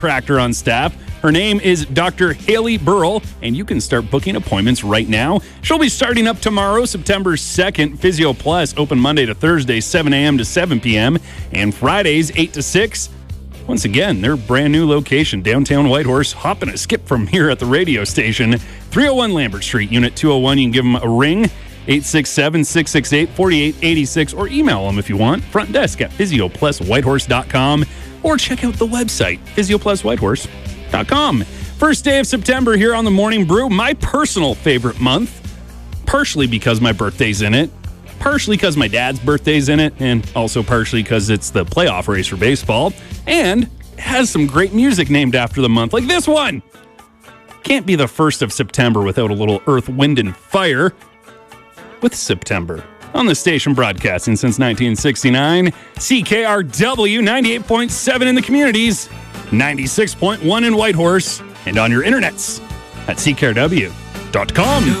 chiropractor on staff. Her name is Dr. Haley Burrell, and you can start booking appointments right now. She'll be starting up tomorrow, September 2nd. Physio Plus, open Monday to Thursday, 7 a.m. to 7 p.m., and Fridays, 8 to 6. Once again, their brand new location, downtown Whitehorse. Hop and a skip from here at the radio station. 301 Lambert Street, Unit 201. You can give them a ring, 867-668-4886, or email them if you want. Front desk at physiopluswhitehorse.com, or check out the website, physiopluswhitehorse.com. First day of September here on the Morning Brew, my personal favorite month, partially because my birthday's in it, partially because my dad's birthday's in it, and also partially because it's the playoff race for baseball, and has some great music named after the month, like this one. Can't be the 1st of September without a little Earth, Wind, and Fire with September. On the station broadcasting since 1969, CKRW 98.7 in the communities, 96.1 in Whitehorse, and on your internets at ckrw.com.